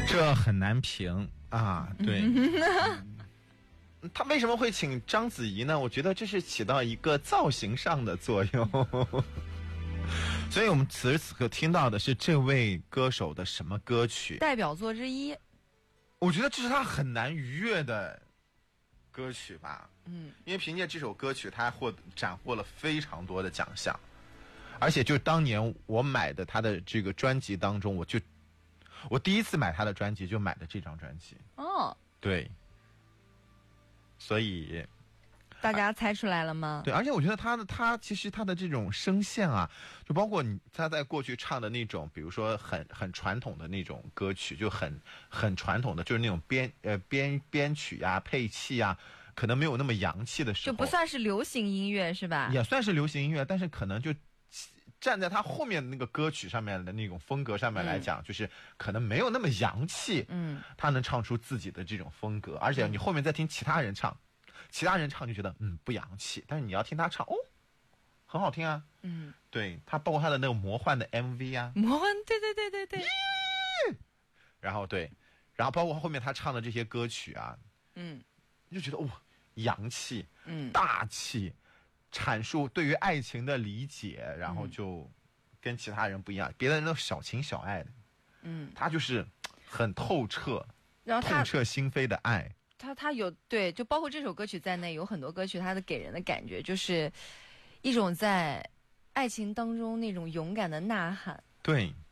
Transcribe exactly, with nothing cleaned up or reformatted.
这很难评啊。对。嗯他为什么会请章子怡呢？我觉得这是起到一个造型上的作用。所以我们此时此刻听到的是这位歌手的什么歌曲？ 代表作之一。 我觉得这是他很难逾越的歌曲吧。 嗯， 因为凭借这首歌曲，他获斩获了非常多的奖项，而且就当年我买的他的这个专辑当中，我就我第一次买他的专辑就买的这张专辑。 哦， 对。所以大家猜出来了吗？ 对，而且我觉得他的他其实他的这种声线啊，就包括你他在过去唱的那种，比如说很很传统的那种歌曲，就很很传统的，就是那种编呃编编曲呀、配器呀，可能没有那么洋气的时候， 就不算是流行音乐是吧？ 也算是流行音乐，但是可能就站在他后面的那个歌曲上面的那种风格上面来讲，嗯、就是可能没有那么洋气。 嗯， 他能唱出自己的这种风格，而且你后面再听其他人唱，嗯、其他人唱就觉得嗯不洋气，但是你要听他唱，哦，很好听啊。 嗯， 对，他包括他的那个魔幻的 M V 啊， 魔幻，对对对对对。 然后对，然后包括后面他唱的这些歌曲啊， 嗯， 你就觉得哇、哦，洋气， 嗯， 大气。阐述对于爱情的理解，然后就跟其他人不一样，嗯、别的人都小情小爱的， 嗯， 他就是很透彻， 然后他痛彻心扉的爱。 他他有对，就包括这首歌曲在内，有很多歌曲，它的给人的感觉就是一种在爱情当中那种勇敢的呐喊。 对